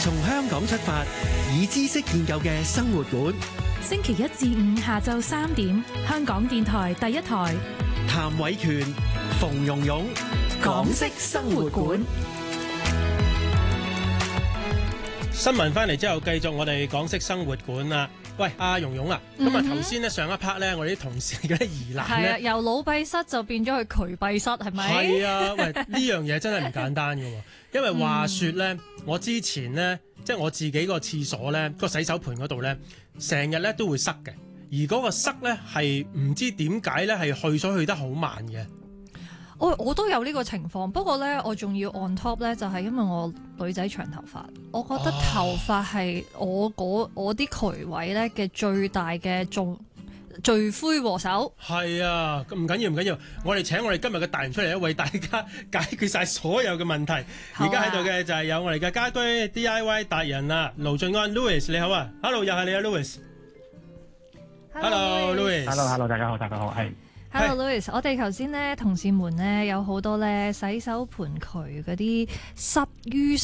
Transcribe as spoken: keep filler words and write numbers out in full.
從香港出發，以知識建構嘅生活館。 星期一至五下晝三點，香港電台第一台。 譚偉權、馮蓉蓉，港式生活館。 新聞翻嚟之後，繼續我哋港式生活館啦。喂，阿蓉蓉啊，咁啊頭先咧上一 part 咧，我哋啲同事嗰啲疑難咧， 係啊，由腦閉塞就變咗去渠閉塞，係咪？ 係啊，喂，呢樣嘢真係唔簡單㗎喎。因為話說咧，嗯、我之前咧，即係我自己個廁所咧，個洗手盆嗰度咧，成日咧都會塞嘅。而嗰個塞咧係唔知點解咧係去水去得好慢嘅。 我我都有呢個情況，不過咧我仲要 on top 咧，就係因為我女仔長頭髮，我覺得頭髮係我嗰我啲渠位咧嘅最大嘅重罪魁禍首。 係啊，唔緊要唔緊要，我哋請我哋今日嘅達人出嚟咧，為大家解決晒所有嘅問題。而家喺度嘅就係有我哋嘅家居 D I Y 達人啊，盧俊安 Louis 你好啊 ，Hello 又係你啊 Louis。Hello Louis。Hello Hello 大家好大家好係。 Hello Louis，我哋頭先咧同事們咧有好多咧洗手盆渠嗰啲濕淤